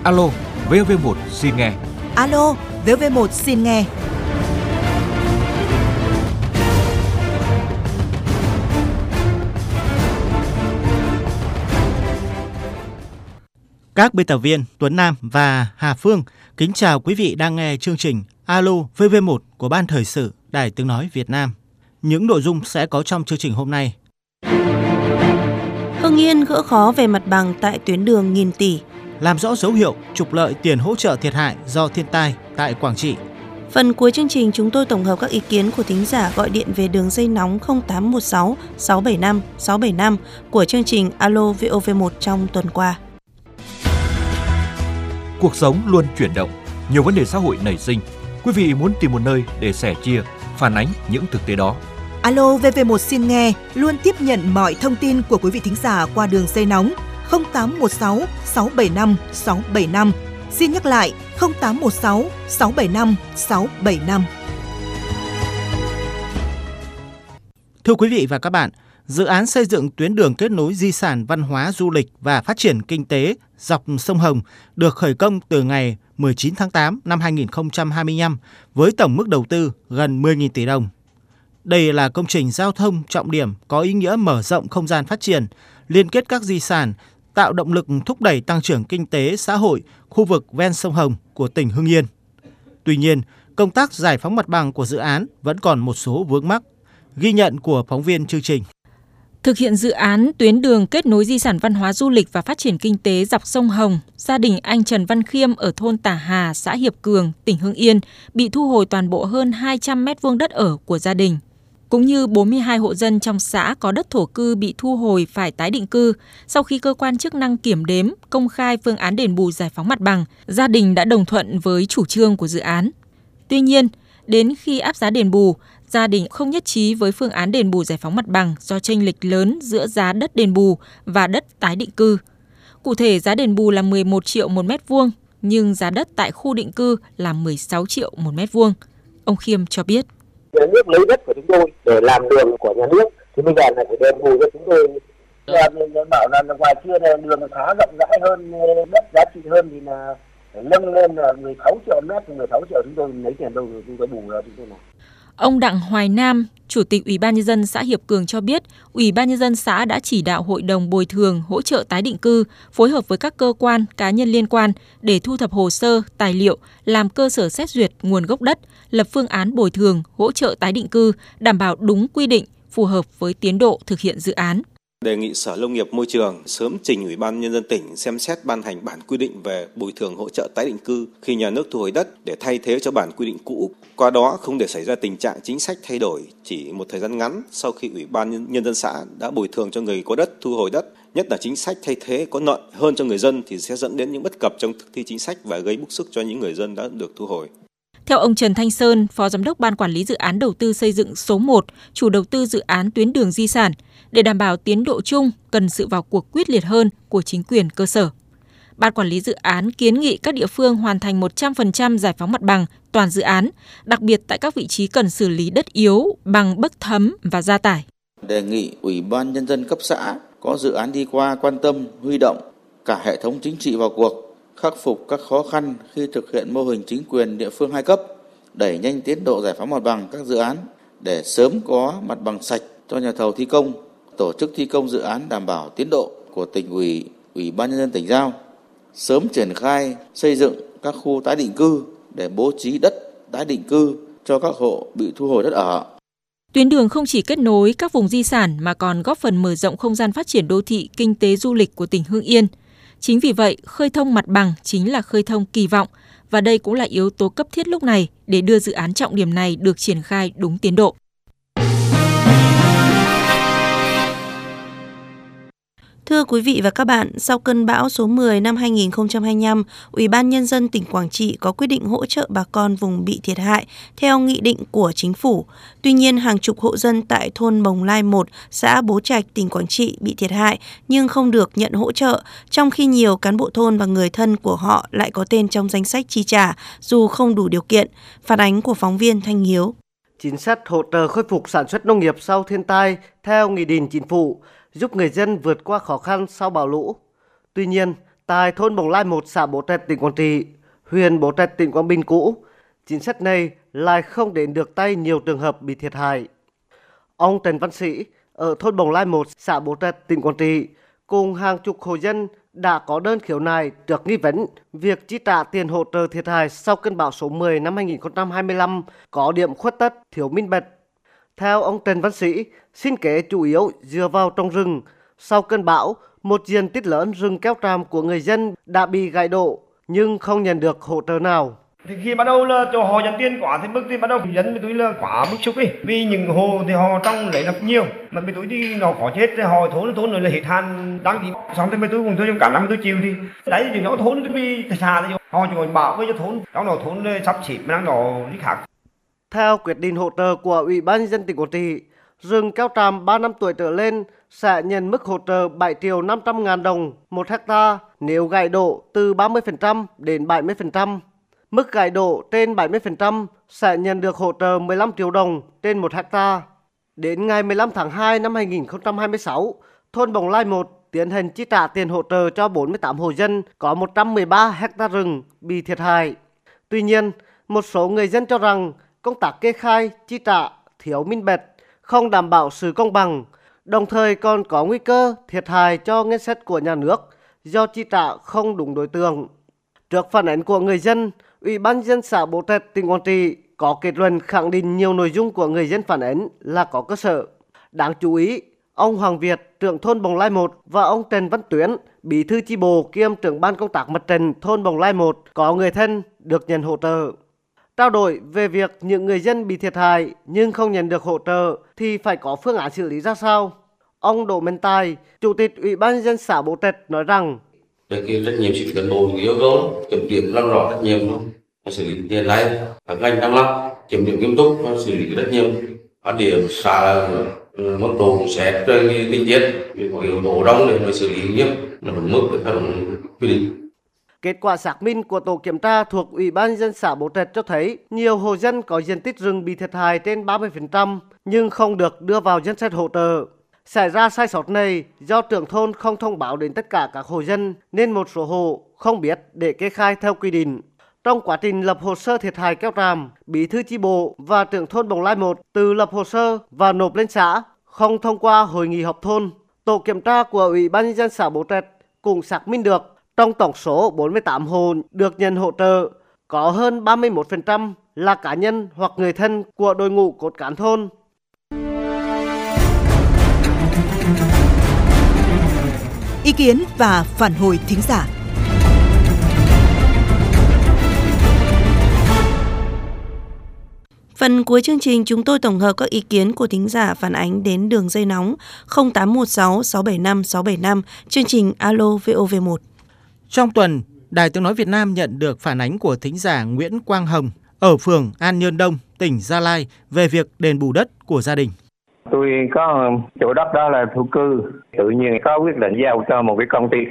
Alo, VV1 xin nghe. Alo, VV1 xin nghe. Các biên tập viên Tuấn Nam và Hà Phương kính chào quý vị đang nghe chương trình Alo VV1 của Ban Thời sự Đài Tiếng Nói Việt Nam. Những nội dung sẽ có trong chương trình hôm nay. Hưng Yên gỡ khó về mặt bằng tại tuyến đường nghìn tỷ. Làm rõ dấu hiệu trục lợi tiền hỗ trợ thiệt hại do thiên tai tại Quảng Trị. Phần cuối chương trình chúng tôi tổng hợp các ý kiến của thính giả gọi điện về đường dây nóng 0816 675 675 của chương trình Alo VOV1 trong tuần qua. Cuộc sống luôn chuyển động, nhiều vấn đề xã hội nảy sinh. Quý vị muốn tìm một nơi để sẻ chia, phản ánh những thực tế đó. Alo VV1 xin nghe luôn tiếp nhận mọi thông tin của quý vị thính giả qua đường dây nóng 0816 675 675. Xin nhắc lại 0816 675 675. Thưa quý vị và các bạn, dự án xây dựng tuyến đường kết nối di sản văn hóa du lịch và phát triển kinh tế dọc sông Hồng được khởi công từ ngày 19 tháng 8 năm 2025 với tổng mức đầu tư gần 10.000 tỷ đồng. Đây là công trình giao thông trọng điểm có ý nghĩa mở rộng không gian phát triển, liên kết các di sản, tạo động lực thúc đẩy tăng trưởng kinh tế xã hội khu vực ven sông Hồng của tỉnh Hưng Yên. Tuy nhiên, công tác giải phóng mặt bằng của dự án vẫn còn một số vướng mắc. Ghi nhận của phóng viên chương trình. Thực hiện dự án tuyến đường kết nối di sản văn hóa du lịch và phát triển kinh tế dọc sông Hồng, gia đình anh Trần Văn Khiêm ở thôn Tả Hà, xã Hiệp Cường, tỉnh Hưng Yên bị thu hồi toàn bộ hơn 200 m2 đất ở của gia đình. Cũng như 42 hộ dân trong xã có đất thổ cư bị thu hồi phải tái định cư, sau khi cơ quan chức năng kiểm đếm, công khai phương án đền bù giải phóng mặt bằng, gia đình đã đồng thuận với chủ trương của dự án. Tuy nhiên, đến khi áp giá đền bù, gia đình không nhất trí với phương án đền bù giải phóng mặt bằng do chênh lệch lớn giữa giá đất đền bù và đất tái định cư. Cụ thể, giá đền bù là 11 triệu một mét vuông, nhưng giá đất tại khu định cư là 16 triệu một mét vuông. Ông Khiêm cho biết. Nhà nước lấy đất của chúng tôi để làm đường của nhà nước, thì bây giờ là phải đền bù cho chúng tôi. Bảo là ngoài kia là đường khá rộng rãi hơn, đất giá trị hơn thì là phải nâng lên là 16 triệu mét, 16 triệu chúng tôi lấy tiền đâu rồi chúng tôi bù ra chúng tôi nào. Ông Đặng Hoài Nam, Chủ tịch Ủy ban Nhân dân xã Hiệp Cường cho biết, Ủy ban Nhân dân xã đã chỉ đạo Hội đồng bồi thường hỗ trợ tái định cư, phối hợp với các cơ quan, cá nhân liên quan để thu thập hồ sơ, tài liệu, làm cơ sở xét duyệt nguồn gốc đất, lập phương án bồi thường, hỗ trợ tái định cư, đảm bảo đúng quy định, phù hợp với tiến độ thực hiện dự án. Đề nghị Sở Nông nghiệp Môi trường sớm trình Ủy ban Nhân dân tỉnh xem xét ban hành bản quy định về bồi thường hỗ trợ tái định cư khi nhà nước thu hồi đất để thay thế cho bản quy định cũ. Qua đó không để xảy ra tình trạng chính sách thay đổi chỉ một thời gian ngắn sau khi Ủy ban Nhân dân xã đã bồi thường cho người có đất thu hồi đất. Nhất là chính sách thay thế có lợi hơn cho người dân thì sẽ dẫn đến những bất cập trong thực thi chính sách và gây bức xúc cho những người dân đã được thu hồi. Theo ông Trần Thanh Sơn, Phó Giám đốc Ban Quản lý Dự án Đầu tư xây dựng số 1, chủ đầu tư dự án tuyến đường di sản, để đảm bảo tiến độ chung cần sự vào cuộc quyết liệt hơn của chính quyền cơ sở. Ban Quản lý Dự án kiến nghị các địa phương hoàn thành 100% giải phóng mặt bằng toàn dự án, đặc biệt tại các vị trí cần xử lý đất yếu bằng bấc thấm và gia tải. Đề nghị Ủy ban Nhân dân cấp xã có dự án đi qua quan tâm, huy động cả hệ thống chính trị vào cuộc, khắc phục các khó khăn khi thực hiện mô hình chính quyền địa phương hai cấp, đẩy nhanh tiến độ giải phóng mặt bằng các dự án để sớm có mặt bằng sạch cho nhà thầu thi công, tổ chức thi công dự án đảm bảo tiến độ của tỉnh ủy, Ủy ban Nhân dân tỉnh giao, sớm triển khai xây dựng các khu tái định cư để bố trí đất tái định cư cho các hộ bị thu hồi đất ở. Tuyến đường không chỉ kết nối các vùng di sản mà còn góp phần mở rộng không gian phát triển đô thị, kinh tế du lịch của tỉnh Hưng Yên. Chính vì vậy, khơi thông mặt bằng chính là khơi thông kỳ vọng và đây cũng là yếu tố cấp thiết lúc này để đưa dự án trọng điểm này được triển khai đúng tiến độ. Thưa quý vị và các bạn, sau cơn bão số 10 năm 2025, Ủy ban Nhân dân tỉnh Quảng Trị có quyết định hỗ trợ bà con vùng bị thiệt hại theo nghị định của chính phủ. Tuy nhiên, hàng chục hộ dân tại thôn Mồng Lai 1, xã Bố Trạch, tỉnh Quảng Trị bị thiệt hại nhưng không được nhận hỗ trợ, trong khi nhiều cán bộ thôn và người thân của họ lại có tên trong danh sách chi trả dù không đủ điều kiện. Phản ánh của phóng viên Thanh Hiếu. Chính sách hỗ trợ khôi phục sản xuất nông nghiệp sau thiên tai theo nghị định chính phủ giúp người dân vượt qua khó khăn sau bão lũ. Tuy nhiên, Tại thôn Bồng Lai 1, xã Bố Trạch, tỉnh Quảng Trị, huyện Bố Trạch, tỉnh Quảng Bình cũ, chính sách này lại không đến được tay nhiều trường hợp bị thiệt hại. Ông Trần Văn Sĩ ở thôn Bồng Lai 1, xã Bố Trạch, tỉnh Quảng Trị cùng hàng chục hộ dân đã có đơn khiếu nại trước nghi vấn việc chi trả tiền hỗ trợ thiệt hại sau cơn bão số 10 năm 2025 có điểm khuất tất, thiếu minh bạch. Theo ông Trần Văn Sĩ, sinh kế chủ yếu dựa vào trồng rừng. Sau cơn bão, một diện tích lớn rừng keo tràm của người dân đã bị gãy đổ nhưng không nhận được hỗ trợ nào. Thì khi bắt đầu là cho họ nhận tiền quá thì thì bắt đầu dân với túi là quá bức xúc đi, vì những hồ thì họ trong lấy được nhiều mà với túi thì nó có chết thì họ thốn rồi là hết hạn đáng thì xong thì với túi cùng tôi trong cả năm tôi chịu thì đấy thì nó thốn thì vì xa thì họ chỉ còn bảo với cho thốn đó nó thốn sắp xịp mà đang nó đi khác. Theo quyết định hỗ trợ của Ủy ban nhân dân tỉnh Quảng Trị, rừng keo tràm 3 năm tuổi trở lên sẽ nhận mức hỗ trợ 7.500.000 đồng 1 hecta nếu gãy đổ từ 30% đến 70%. Mức gãy đổ trên 70% sẽ nhận được hỗ trợ 15 triệu đồng trên 1 hecta. Đến ngày 15 tháng 2 năm 2026, thôn Bồng Lai 1 tiến hành chi trả tiền hỗ trợ cho 48 hộ dân có 113 hecta rừng bị thiệt hại. Tuy nhiên, một số người dân cho rằng công tác kê khai, chi trả thiếu minh bạch, không đảm bảo sự công bằng, đồng thời còn có nguy cơ thiệt hại cho ngân sách của nhà nước do chi trả không đúng đối tượng. Trước phản ánh của người dân, Ủy ban nhân dân xã Bố Trạch, tỉnh Quảng Trị có kết luận khẳng định nhiều nội dung của người dân phản ánh là có cơ sở. Đáng chú ý, ông Hoàng Việt, trưởng thôn Bồng Lai 1 và ông Trần Văn Tuyến, bí thư chi bộ kiêm trưởng ban công tác mặt trận thôn Bồng Lai 1 có người thân được nhận hỗ trợ. Trao đổi về việc những người dân bị thiệt hại nhưng không nhận được hỗ trợ thì phải có phương án xử lý ra sao. Ông Đỗ Minh Tài, Chủ tịch Ủy ban nhân dân xã Bố Trạch nói rằng: Cái trách nhiệm sự cán bộ yêu cầu kiểm điểm làm rõ trách nhiệm xử lý tiền này các ngành đang làm kiểm điểm nghiêm túc và xử lý trách nhiệm phát điểm xã mức độ xét trên tình tiết vì có yếu tố đông để xử lý nghiêm là đúng mức để theo đúng quy định. Kết quả xác minh của tổ kiểm tra thuộc Ủy ban nhân dân xã Bố Trạch cho thấy nhiều hộ dân có diện tích rừng bị thiệt hại trên 30% nhưng không được đưa vào danh sách hỗ trợ. Xảy ra sai sót này do trưởng thôn không thông báo đến tất cả các hộ dân nên một số hộ không biết để kê khai theo quy định. Trong quá trình lập hồ sơ thiệt hại keo tràm, bí thư chi bộ và trưởng thôn Bồng Lai 1 tự lập hồ sơ và nộp lên xã, không thông qua hội nghị họp thôn. Tổ kiểm tra của Ủy ban nhân dân xã Bố Trạch cũng xác minh được trong tổng số 48 hộ được nhận hỗ trợ, có hơn 31% là cá nhân hoặc người thân của đội ngũ cốt cán thôn. Ý kiến và phản hồi thính giả. Phần cuối chương trình chúng tôi tổng hợp các ý kiến của thính giả phản ánh đến đường dây nóng 0816 675 675, chương trình Alo VOV1. Trong tuần, Đài Tiếng nói Việt Nam nhận được phản ánh của thính giả Nguyễn Quang Hồng ở phường An Nhơn Đông, tỉnh Gia Lai về việc đền bù đất của gia đình. Tôi có chỗ đất đó là thổ cư, tự nhiên có quyết định giao cho một cái công ty